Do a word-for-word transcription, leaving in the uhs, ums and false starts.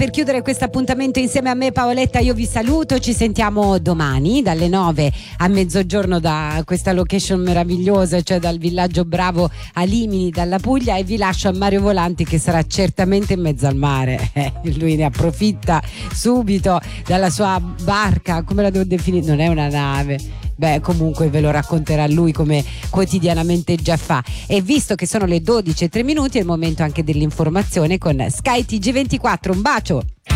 per chiudere questo appuntamento insieme a me, Paoletta, io vi saluto, ci sentiamo domani dalle nove a mezzogiorno da questa location meravigliosa, cioè dal villaggio Bravo a Limini, dalla Puglia, e vi lascio a Mario Volanti, che sarà certamente in mezzo al mare. Eh, lui ne approfitta subito dalla sua barca, come la devo definire? Non è una nave. Beh, comunque ve lo racconterà lui, come quotidianamente già fa. E visto che sono le dodici e tre minuti, è il momento anche dell'informazione con Sky T G ventiquattro. Un bacio!